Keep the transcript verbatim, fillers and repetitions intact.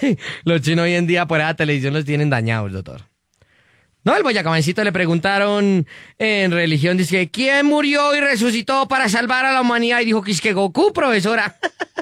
Los chinos hoy en día por esa televisión los tienen dañados, doctor. No, el Boyacabancito le preguntaron en religión, dice, ¿quién murió y resucitó para salvar a la humanidad? Y dijo que es que Goku, profesora.